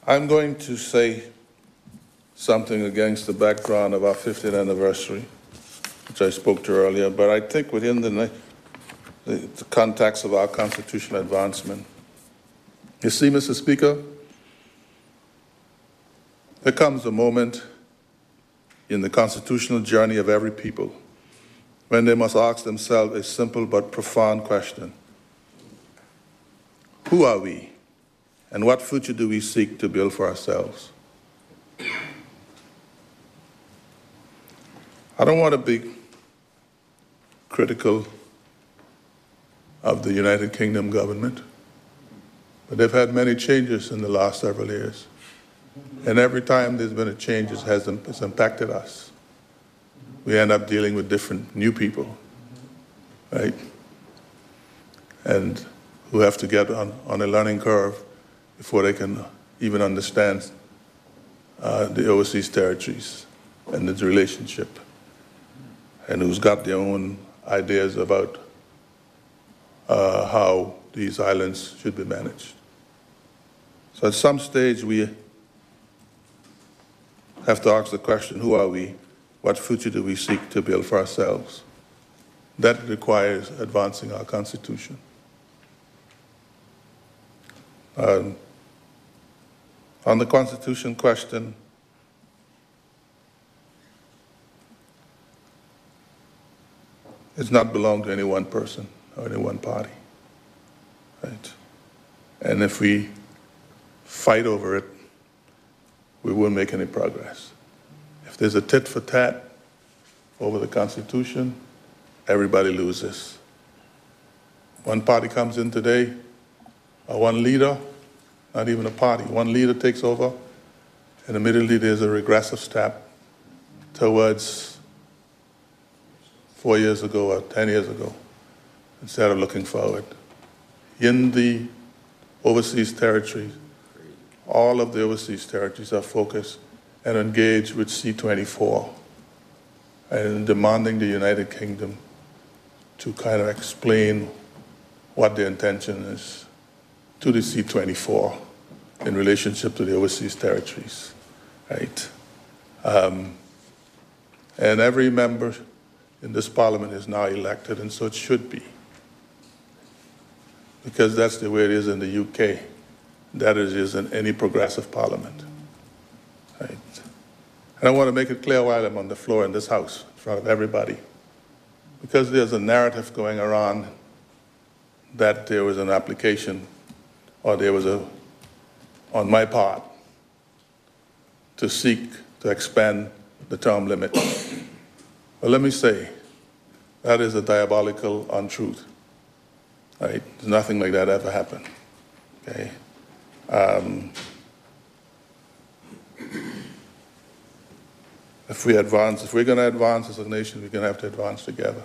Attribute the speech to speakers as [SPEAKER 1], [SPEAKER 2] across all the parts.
[SPEAKER 1] I'm going to say something against the background of our 50th anniversary, which I spoke to earlier, but I think within the context of our constitutional advancement. You see, Mr. Speaker, there comes a moment in the constitutional journey of every people when they must ask themselves a simple but profound question. Who are we, and what future do we seek to build for ourselves? I don't want to be critical of the United Kingdom government, but they've had many changes in the last several years. And every time there's been a change, it has impacted us. We end up dealing with different new people, right? And who have to get on a learning curve before they can even understand the overseas territories and its relationship, and who's got their own ideas about how these islands should be managed. So at some stage we have to ask the question, who are we? What future do we seek to build for ourselves? That requires advancing our Constitution. On the Constitution question, it's not belong to any one person or any one party, right? And if we fight over it, we won't make any progress. If there's a tit for tat over the Constitution, everybody loses. One party comes in today, or one leader, not even a party, one leader takes over, and immediately there's a regressive step towards 4 years ago or 10 years ago, instead of looking forward. In the overseas territories, all of the overseas territories are focused and engaged with C-24 and demanding the United Kingdom to kind of explain what their intention is to the C-24 in relationship to the overseas territories, right? And every member in this parliament is now elected, and so it should be, because that's the way it is in the UK. That it is in any progressive parliament, right? And I want to make it clear while I'm on the floor in this House, in front of everybody, because there's a narrative going around that there was an application, or there was on my part, to seek to expand the term limit. Well, let me say, that is a diabolical untruth, right? Nothing like that ever happened, okay? If we're going to advance as a nation, we're going to have to advance together.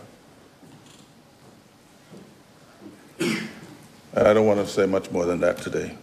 [SPEAKER 1] And I don't want to say much more than that today.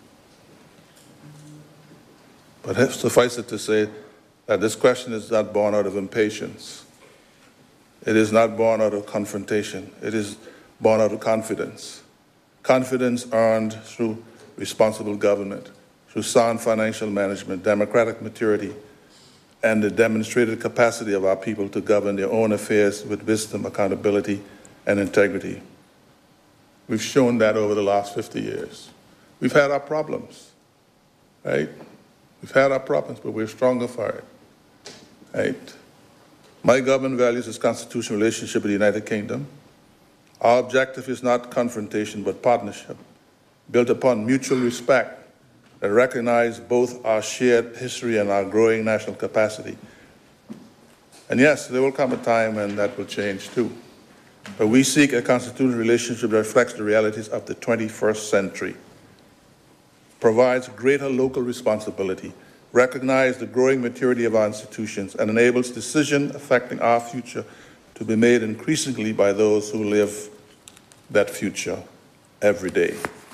[SPEAKER 1] But suffice it to say that this question is not born out of impatience. It is not born out of confrontation. It is born out of confidence. Confidence earned through responsible government, through sound financial management, democratic maturity, and the demonstrated capacity of our people to govern their own affairs with wisdom, accountability, and integrity. We've shown that over the last 50 years. We've had our problems, right? We've had our problems, but we're stronger for it, right? My government values its constitutional relationship with the United Kingdom. Our objective is not confrontation, but partnership, built upon mutual respect that recognize both our shared history and our growing national capacity. And yes, there will come a time when that will change too. But we seek a constitutional relationship that reflects the realities of the 21st century, provides greater local responsibility, recognizes the growing maturity of our institutions, and enables decisions affecting our future to be made increasingly by those who live that future every day.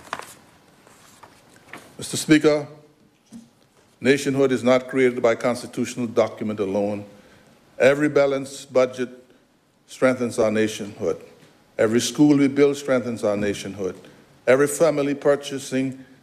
[SPEAKER 1] Mr. Speaker, nationhood is not created by constitutional document alone. Every balanced budget strengthens our nationhood. Every school we build strengthens our nationhood. Every family purchasing